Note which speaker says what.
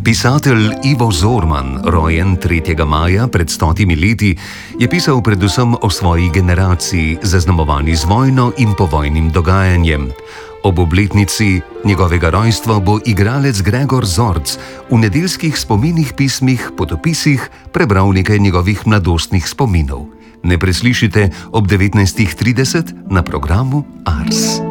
Speaker 1: Pisatelj Ivo Zorman, rojen 3. maja pred 100 leti, je pisal predvsem o svoji generaciji, zaznamovani z vojno in povojnim dogajanjem. Ob obletnici njegovega rojstva bo igralec Gregor Zorc v nedeljskih spominih pismih, potopisih prebral nekaj njegovih mladostnih spominov. Ne preslišite ob 19:30 na programu Ars.